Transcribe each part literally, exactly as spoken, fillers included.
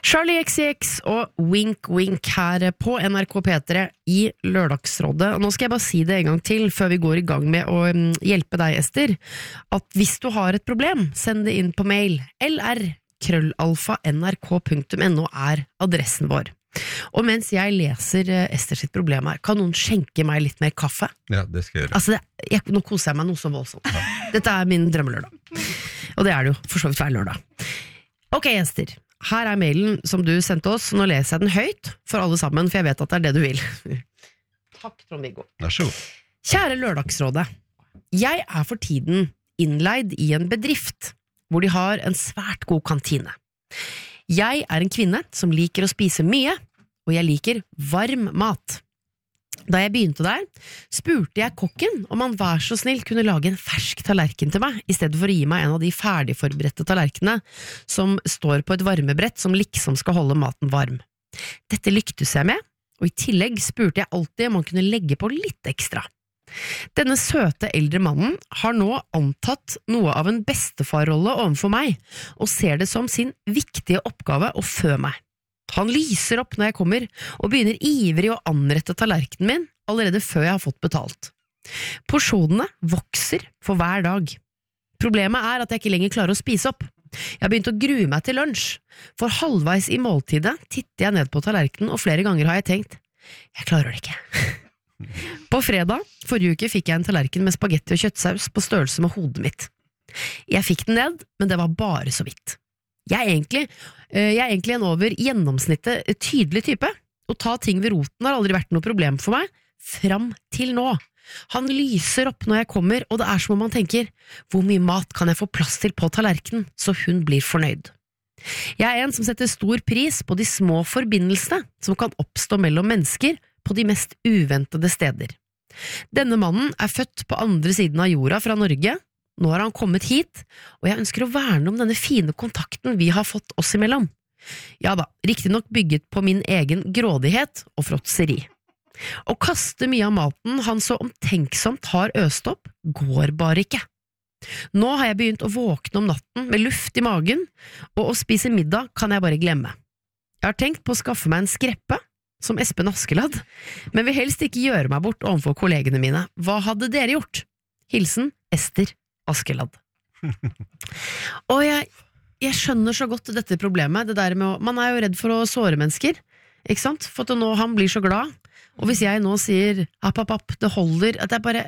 Charlie X C X og Wink Wink her på N R K P tre i Lørdagsrådet. Og nå skal jeg bare si det en gang til før vi går i gang med å hjelpe deg, Ester, at hvis du har et problem, send det inn på mail. lr krøllalfa nrk punktum no er adressen vår. Og mens jeg leser Ester sitt problem her, kan noen skjenke meg litt mer kaffe? Ja, det skal jeg gjøre. Altså, det, jeg, nå koser jeg meg noe så voldsomt. Ja. Dette er min drømmelørdag. Og det er det jo, for så vidt hver lørdag. Ok, Ester. Her er mailen som du sendte oss. Nå leser jeg den høyt for alle sammen, for jeg vet at det er det du vil. Takk, Trond-Viggo. Vær så god. Kjære Lørdagsrådet. Jeg er for tiden innleid i en bedrift, hvor de har en svært god kantine. Jeg er en kvinne som liker å spise mye, og jeg liker varm mat. Da jeg begynte der, spurte jeg kokken om han vær så snill kunne lage en fersk tallerken til meg, i stedet for å gi meg en av de ferdigforberedte tallerkenene som står på et varmebrett som liksom skal holde maten varm. Dette lyktes jeg med, og i tillegg spurte jeg alltid om han kunne legge på litt ekstra. Denne søte eldre mannen har nå antatt noe av en bestefarrolle overfor meg, og ser det som sin viktige oppgave å fø meg. Han lyser opp når jeg kommer, og begynner ivrig å anrette tallerkenen min allerede før jeg har fått betalt. Porsjonene vokser for hver dag. Problemet er at jeg ikke lenger klarer å spise opp. Jeg har begynt å grue meg til lunsj, for halvveis i måltidet titter jeg ned på tallerkenen, og flere ganger har jeg tenkt, jeg klarer det ikke. På fredag, forrige uke, fikk jeg en tallerken med spagetti og kjøttsaus på størrelse med hodet mitt. Jeg fikk den ned, men det var bare så vidt. Jeg er egentlig, jeg er egentlig en over gjennomsnittet tydelig type. Å ta ting ved roten har aldri vært noe problem for meg, fram til nå. Han lyser opp når jeg kommer, og det er som om han tenker, hvor mye mat kan jeg få plass til på tallerkenen, så hun blir fornøyd. Jeg er en som setter stor pris på de små forbindelsene som kan oppstå mellom mennesker på de mest uventede steder. Denne mannen er født på andre siden av jorda fra Norge. Nå har han kommet hit, og jeg ønsker å verne om denne fine kontakten vi har fått oss imellom. Ja da, riktig nok bygget på min egen grådighet og fråtseri. Å kaste mye av maten han så omtenksomt har øst opp, går bare ikke. Nå har jeg begynt å våkne om natten med luft i magen, og å spise middag kan jeg bare glemme. Jeg har tenkt på å skaffe meg en skreppe, som Espen Askeladd, men vil helst ikke gjøre meg bort overfor kollegene mine. Hva hadde dere gjort? Hilsen Ester Askeladd. Og jeg, jeg skjønner så godt dette problemet, det der med å, man er jo redd for å såre mennesker, ikke sant? For at nå han blir så glad, og hvis jeg nå sier app, app, app, det holder, at jeg bare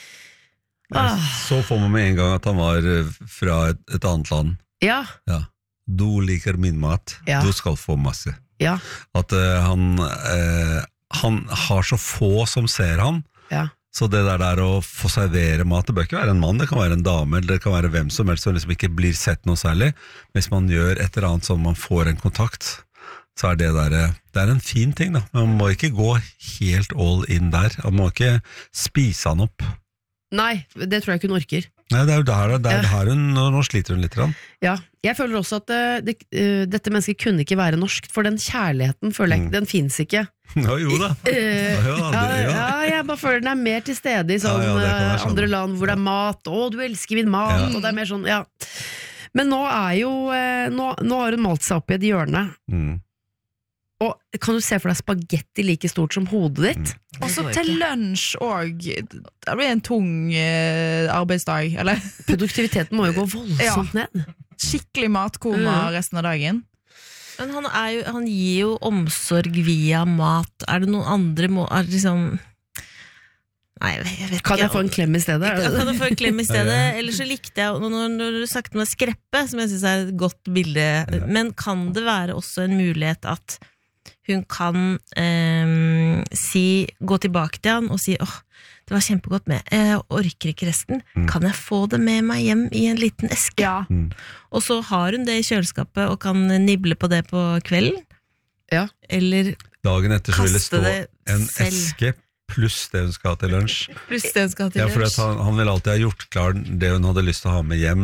ah. Så får man med en gang at han var fra et, et annet land. Ja. Ja. Du liker min mat, ja. Du skal få masse. Ja. At uh, han, uh, han har så få som ser han, ja. Så det der, der å få servere mat, det bør ikke være en mann, det kan være en dame, eller det kan være hvem som helst som liksom ikke blir sett noe særlig. Hvis man gjør et eller annet som man får en kontakt, så er det der, det er en fin ting da. Man må ikke gå helt all in der, man må ikke spise han opp. Nei, det tror jeg ikke hun orker. Nei, det er jo der, det er her hun, nå sliter hun litt. Ja, jeg føler også at det, uh, dette mennesket kunne ikke være norsk, for den kjærligheten føler jeg, mm. den finnes ikke. Ja, jo da. Uh, ja, ja, jeg bare føler den er mer til stede i sånn, ja, ja, sånn. andre land hvor det er mat, å, du elsker min mat, ja. Og det er mer sånn, ja. Men nå er jo, uh, nå, nå har hun malt seg opp i et hjørne. Mm. Og kan du se for deg spagetti like stort som hodet ditt? Mm. Også til lunsj og det blir en tung uh, arbeidsdag, eller? Produktiviteten må jo gå voldsomt ja. Ned. Skikkelig matkoma mm. resten av dagen. Men han, er jo, han gir jo omsorg via mat. Er det noen andre må, er det liksom Nei, jeg vet ikke. Kan jeg få en klem i stedet? Kan jeg få en klem i stedet? Eller så likte jeg når, når du sagt med skreppe, som jeg synes er et godt bilde, ja. Men kan det være også en mulighet at hun kan eh, si, gå tilbake til han og si åh, det var kjempegodt med, jeg orker ikke resten, mm. kan jeg få det med meg hjem i en liten eske? Ja. Mm. Og så har hun det i kjøleskapet og kan nibble på det på kvelden, ja. Eller dagen etter så vil det stå en selv. Eske pluss det hun skal ha til lunsj. Pluss det hun skal ha til ja, lunsj. For han, han vil alltid ha gjort klar det hun hadde lyst til å ha med hjem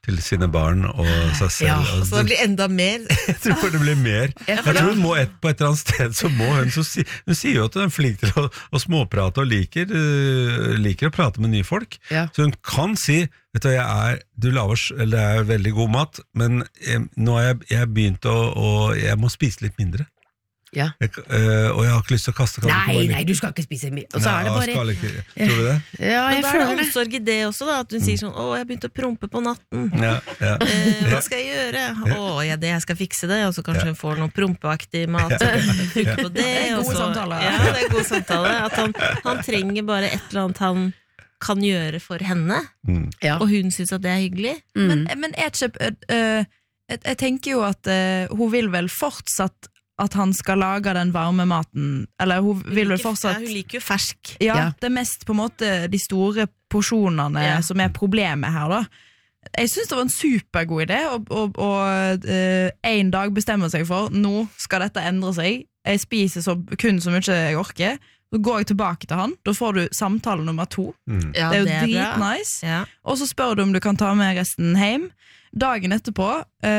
til sine barn og seg selv. Ja, og Så det blir enda mer. Jeg tror det blir mer. Jeg tror hun må et, på et eller annet sted, så må hun, så si, hun sier jo at hun er flink til å, å småprate og liker, uh, liker å prate med nye folk. Ja. Så hun kan si, vet du, jeg er, du laver, eller det er veldig god mat, men jeg, nå har jeg, jeg begynt å, og jeg må spise litt mindre. Ja. Jeg, uh, og jeg har ikke lyst til å kaste. Nei, nei, du skal ikke spise mye. Og så er det bare... Skal ikke, tror du det? Ja, Men jeg da er det føler det. omsorg i det også, da. At hun sier sånn 'Å, jeg begynte å prompe på natten'. Ja, ja. Eh, hva skal jeg gjøre? Å, ja, det jeg skal fikse det. Og så kanskje hun får noe prompeaktig mat. Trykke på det. Det er og god så- samtale. Ja, det er god samtale. At han, han trenger bare et eller annet han kan gjøre for henne, Mm. Ja. og hun syns at det er hyggelig. Mm. Men, men er ikke øh, jeg, jeg tenker jo at øh, hun vil vel fortsatt at han skal lage den varme maten. Eller hun Hun vil vel liker- fortsatt ja, Hun liker jo fersk. Ja, Ja. det er mest på en måte de store porsjonene Ja. som er problemet her, da. Jeg synes det var en supergod idé, og, og, og øh, en dag bestemmer seg for nå skal dette endre seg. Jeg spiser så, kun så mye jeg orker. Så går jeg tilbake til han. Da får du samtale nummer to. Mm. Ja, det er jo bra. dritnice. Ja. Og så spør du om du kan ta med resten hjem. Dagen etterpå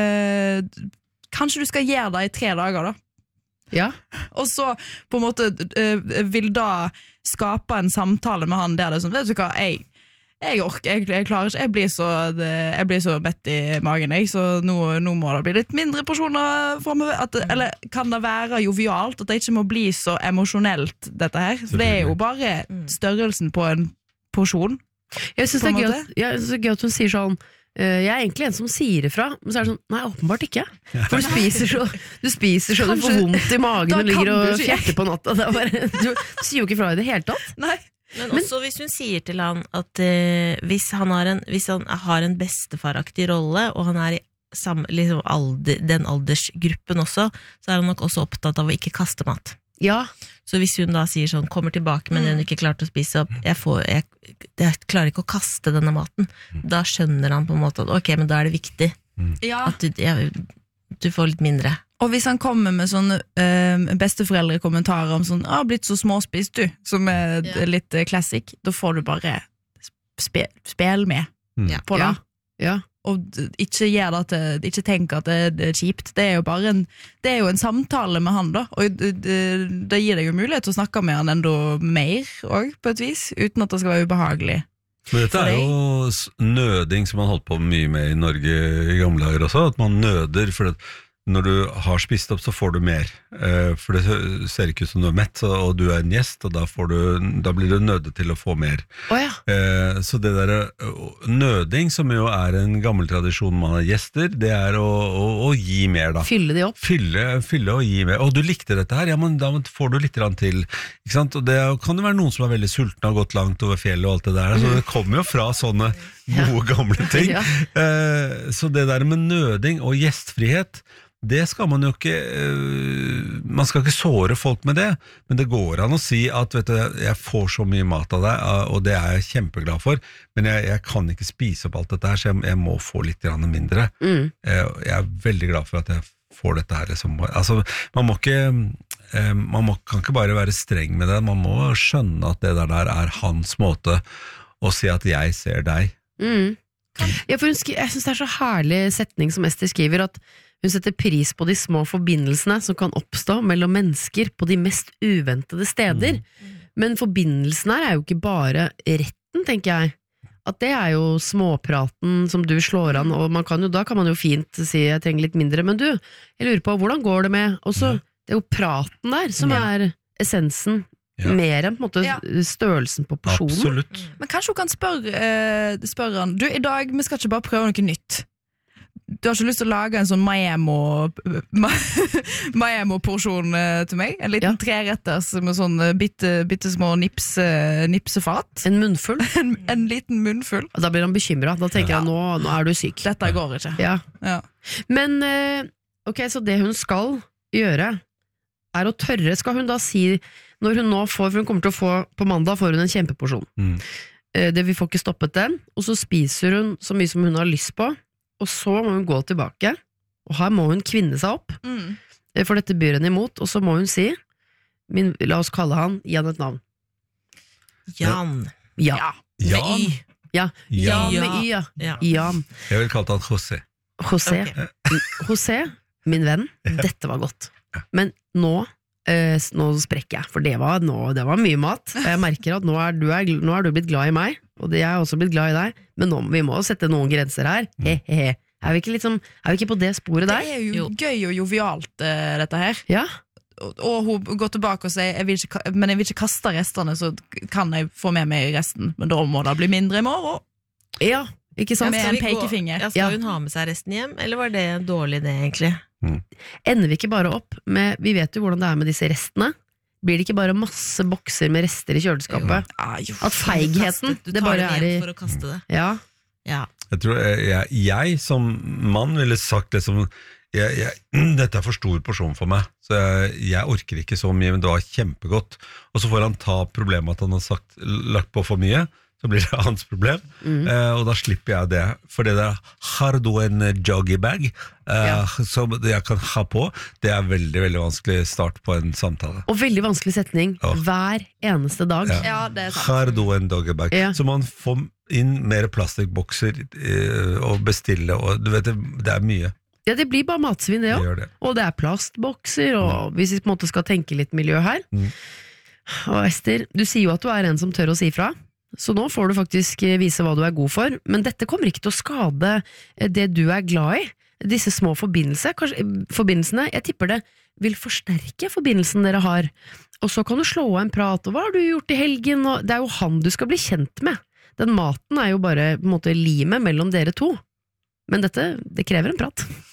øh, kanskje du skal gjøre det i tre dager, da. Ja. Og så på en måte øh, vil da skape en samtale med han der det er sånn, vet du hva, jeg, jeg orker, jeg, jeg klarer ikke, jeg blir så, det, jeg blir så mett i magen, jeg, så nå, nå må det bli litt mindre porsjoner fremover. At, eller kan det være jovialt, at det ikke må bli så emosjonelt dette her? For det er jo bare størrelsen på en porsjon. Jeg synes På det en er gøy måte. at, ja, jeg synes det er gøy at hun sier sånn eh, jeg er egentlig en som sier ifra, men så er det sånn, nei, åpenbart ikke. For du spiser så, du spiser så, du får Kanskje- vondt i magen da og ligger kan du og si- fjerter på natta. Det er bare, du sier jo ikke fra i det hele tatt. Nei. Men også hvis hun sier til han at eh, hvis, han har en, hvis han har en bestefaraktig rolle, og han er i samme, liksom alder, den aldersgruppen også, så er han nok også opptatt av å ikke kaste mat. Ja, Så hvis hun da sier sånn, kommer tilbake med det hun ikke klarte å spise opp, jeg, får, jeg, jeg klarer ikke å kaste denne maten, da skjønner han på en måte at ok, men da er det viktig Ja. at du, jeg, du får litt mindre. Og hvis han kommer med sånne øh, besteforeldrekommentarer om sånn, ah, blitt så småspist du, som er Ja. litt uh, classic, da får du bare spe, spil med Mm. Ja. på det. ja, ja. Og d- ikke, gjør det til, ikke tenk at det, det er kjipt. Det er jo bare en, det er jo en samtale med han, da. Og det, det, det gir deg jo mulighet til å snakke med han enda mer, også, på et vis, uten at det skal være ubehagelig. Men dette er jo s- nøding som man holdt på mye med i Norge i gamle dager også, at man nøder, for at når du har spist opp så får du mer, eh, for det ser ikke ut som du er mett, så- og du er en gjest, og da, får du, da blir du nødt til å få mer. Åja, Eh, så det der eh, nøding, som jo er en gammel tradisjon man har gjester, det er å, å, å gi mer da. fylle de opp. Fylle, fylle og gi mer. Å, du likte dette her, ja, men da får du litt grann til. Ikke sant? Og det kan jo være noen som er veldig sultne og har gått langt over fjellet og alt det der, så det kommer jo fra sånne gode gamle ting. Ja. Eh, så det der med nøding og gjestfrihet, det skal man jo ikke øh, man skal ikke såre folk med det, men det går an å si at vet du, jeg får så mye mat av deg, og det er jeg kjempeglad for, men jeg, jeg kan ikke spise opp alt dette her, så jeg, jeg må få litt grann mindre. Mm. Jeg, jeg er veldig glad for at jeg får dette her liksom. Altså, man må ikke eh, man må, kan ikke bare være streng med det, man må skjønne at det der, der er hans måte å si at jeg ser deg. Mm. Ja, for hun skri- jeg synes det er så herlig setning som Ester skriver, at hun setter pris på de små forbindelsene som kan oppstå mellom mennesker på de mest uventede steder. Men forbindelsen her er jo ikke bare retten, tenker jeg. At det er jo småpraten som du slår an, og man kan jo, da kan man jo fint si jeg trenger litt mindre, men du, jeg lurer på, hvordan går det med? Og så, det er jo praten der som Ja. er essensen, Ja. mer enn på en måte Ja. størrelsen på porsjonen. Absolutt. Men kanskje hun kan spørre, eh, spørre han, du, i dag, vi skal ikke bare prøve noe nytt. Du har ikke lyst til å lage en sånn Maemo Maemo-porsjon eh, til meg? En liten Ja. treretters med sånn eh, bitte, bitte små nips, eh, nipsefat? En munnfull. En, en liten munnfull. Og da blir han bekymret, da tenker Ja. han, nå, nå er du syk. Dette går ikke. Ja. Ja. Men, eh, ok, så det hun skal gjøre, er å tørre, skal hun da si, når hun nå får, for hun kommer til å få, på mandag får hun en kjempeporsjon. Mm. Eh, Det vi får ikke stoppet den, og så spiser hun så mye som hun har lyst på, og så må hun gå tilbake, og her må hun kvinne seg opp, Mm. eh, for dette byr henne imot, og så må hun si, min, la oss kalle han, gi han et navn. Jan. Ja. Ja. Jan? Ja, Jan Jan. med Y, ja. Ja. Jan. Jeg vil kalle han José. José. Ok. José, min venn, dette var godt. Men nå, eh, s- nå sprekker jeg, for det var, nå, det var mye mat. Og jeg merker at nå er, du er, gl- nå er du blitt glad i meg, og det- jeg er også blitt glad i deg, men nå, vi må sette noen grenser her. He, he, he. Er vi ikke, liksom, er vi ikke på det sporet Det der? er jo, Jo. gøy og jovialt, eh, dette her. Ja, Og, og hun går tilbake og sier jeg vil ikke, ka- men jeg vil ikke kaste restene, så kan jeg få med meg resten. Men da må det bli mindre i morgen. ja, ikke sant? Med Skal en vi gå- pekefinger. Ja, Ja. skal hun ha med seg resten hjem, eller var det en dårlig idé, egentlig? Ender vi ikke bare opp med, vi vet jo hvordan det er med disse restene, blir det ikke bare masse bokser med rester i kjøleskapet? Ah, jo. At feigheten, Du det tar bare det er hjem i... for å kaste det. Ja, Ja. Jeg tror jeg, jeg, jeg som mann ville sagt liksom jeg, jeg, dette er for stor porsjon for meg, så jeg, jeg orker ikke så mye, men det var kjempegodt. Og så får han ta problemet at han har sagt, lagt på for mye, så blir det hans problem. Eh, og da slipper jeg det. For det der, har du en joggybag eh, Ja. som jeg kan ha på, det er veldig, veldig vanskelig start på en samtale. og veldig vanskelig setning, Ja. hver eneste dag. Ja. Ja, det er sant. Har du en doggybag? Ja. Så man får inn mer plastikkbokser eh, og bestille, og du vet, det, det er mye. Ja, det blir bare matsvinn det Det også. gjør det. Og det er plastbokser, og hvis vi på en måte skal tenke litt miljø her. Mm. Og Ester, du sier jo at du er en som tør å si fra, så nå får du faktisk eh, vise hva du er god for, men dette kommer ikke til å skade eh, det du er glad i. Disse små forbindelser, kanskje, eh, forbindelsene, jeg tipper det vil forsterke forbindelsen dere har. Og så kan du slå av en prat, og hva har du gjort i helgen? Og det er jo han du skal bli kjent med. Den maten er jo bare på en måte limet mellom dere to. Men dette, det krever en prat.